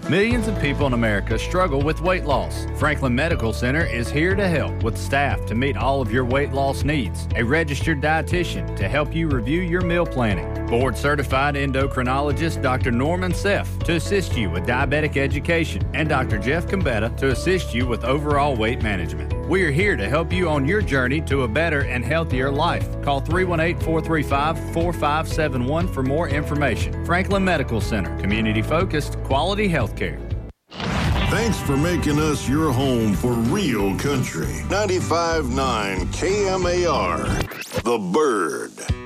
Millions of people in America struggle with weight loss. Franklin Medical Center is here to help with staff to meet all of your weight loss needs, a registered dietitian to help you review your meal planning, board-certified endocrinologist Dr. Norman Seff to assist you with diabetic education, and Dr. Jeff Combetta to assist you with overall weight management. We are here to help you on your journey to a better and healthier life. Call 318-435-4571 for more information. Franklin Medical Center, community-focused, quality health care. Thanks for making us your home for real country. 95.9 KMAR, The Bird.